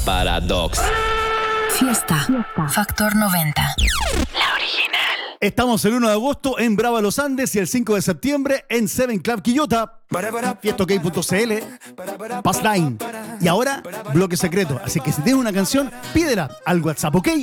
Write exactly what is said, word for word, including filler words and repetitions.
Paradox. Fiesta. Factor noventa. La original. Estamos el uno de agosto en Brava Los Andes y el cinco de septiembre en Seven Club Quillota. fiesta ok punto c l, Pass Line. Y ahora, bloque secreto. Así que si tienes una canción, pídela al WhatsApp, ¿ok?